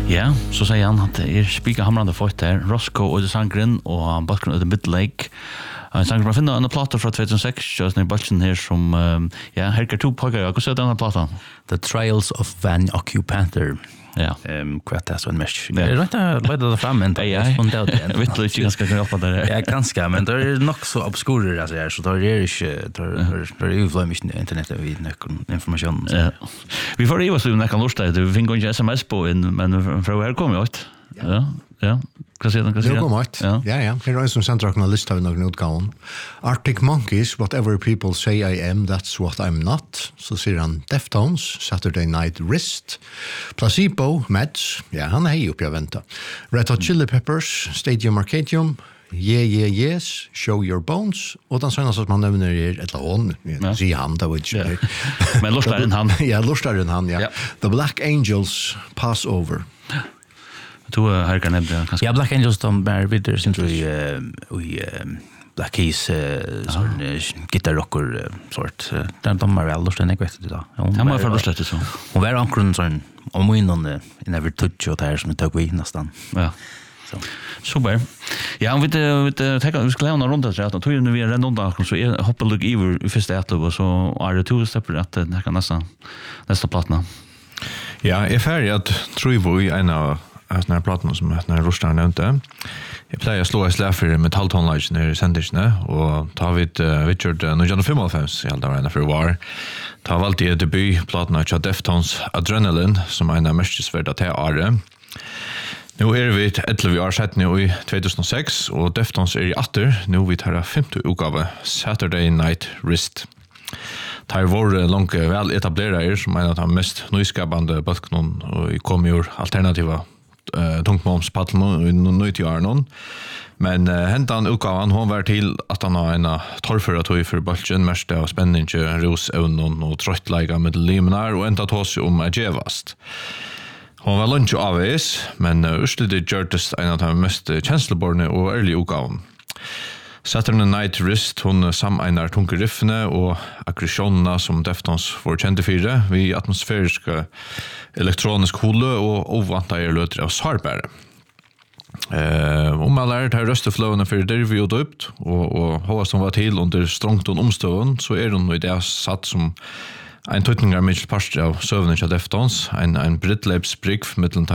Ja, så säger han att spika hamrande fort där. Roscoe och Sangren och bakgrunden av The Mid Lake. Sangren man finner en platta från 2006 just när bulten här som Herker 2 pojkar. Jag kan den plattan. The Trials of Van Occupanther. Ja. Kvart är så en mesh. Jag vet inte vad det fram men jag vet inte ganska kan hjälpa där. Ja, ganska men det är nog så obskurer alltså här så det är inte det är ju för mycket internet vid information. Ja. Vi får ju vad så när kan lusta det. Vi fick ju SMS på in men från här kommer jag ut. Ja. Ja. Kan se den. Ja. Det är en som sänder en lista av några utgåvan. Arctic Monkeys, whatever people say I am, that's what I'm not. Så säger han Deftones, Saturday Night Wrist. Placebo, Meds, ja, han är ju uppe jag vänta. Red Hot Chili Peppers, Stadium Arcadium, Yes, Show Your Bones. Och den sådana som man nämner är ett lån. Säger han, det var inte. Men lustaren han. Ja, lustaren han, ja. The Black Angels, Passover. Du har kan nämna kanske. Ja, Black Angels de är vidare syns vi Black Keys sån gitarrocker sort. De är väl lustigt vet du då. Han var förlustat det så. Och var ankron sån om innan in every touch och där som det tog vi nästan. Ja. Så. Super. Ja, vi vi ska lämna runt det så att nu vi är runt där så är hoppa look över första ett och så är det två steg att det kan nästa plattan. Ja, är färdig att tror vi en av såna plattan som när Rostar nämnde. Jag plejer att slå i släfer med metalltonlage när det sändes och tar vi Richard 1955 i alla dagar för var. Tar vi alltid debutplattan av Deftones Adrenaline som är en mästersvärda till Are. Nu är vi 11 år sedan nu i 2006 och Deftones är i åter. Nu vi tar 50 utgåva Saturday Night Wrist. Det har varit långt väl etablerade som en av de mest nyskapande balknon och i kommer ju alternativa tungmomspatteln i nyttjärnon. Men hentan utgavan hon var till att han har en torrföratøy för balken mest av spänning, rosevnon och tröttlägga med limnar och ända tås om att gevast. Hon var lunch avvis, men urslutet gjørtes en av de mest känsloborne och ærlige utgavan. Saturday Night Wrist, hon sameinar tunge riffene og aggressionene som Deftones får kjente fire, vi atmosfæriske elektronisk hole og ovantlige løter av sarbære. Om alle tar røsteflåene for dervi og døpt, og hva som var til under strongt og omstøven, så hun i det satt som en tøytninger mitt parster av søvnen til Deftones, en brittleipsbrygg mittelen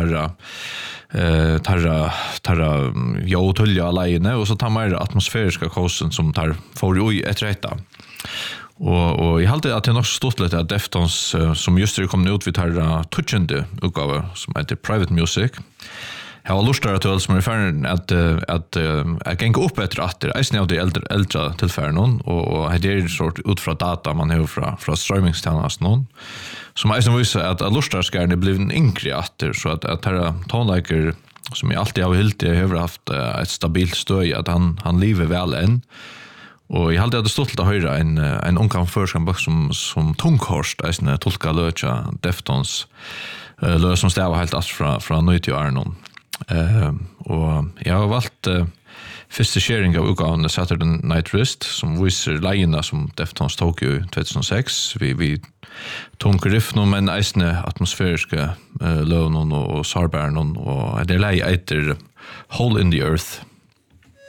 tarra jo tulja alene og så tar mer atmosfæriska kosen som tar får jo etter etta. Og jeg halte at det er nok stort litt at Deftones som just er kommet ut vid tarra touchende utgave som heter Private Music. Jeg har lustar til som er ferdig at jeg gikk opp etter at det eisen av de eldre tilfærene og det er sort ut fra data man har fra strømmingstjeneste som eisen viser at lustarskerne er blivet yngre atter så at her tonleiker som jeg alltid har hildt jeg har haft et stabilt støy at han lever vel enn og jeg halte at det stått til å høre en ungkam førskambak som Tunghorst eisen tolka løtja Deftones løt som stava helt alt fra nøyt i Arnon. Og jeg har valgt første sharing av utgaven Saturday Night Wrist som viser leiene som Deftones tok i 2006 vi tung riffene men eisne atmosfæriske løvene og sarbæren og det er leie etter Hole in the Earth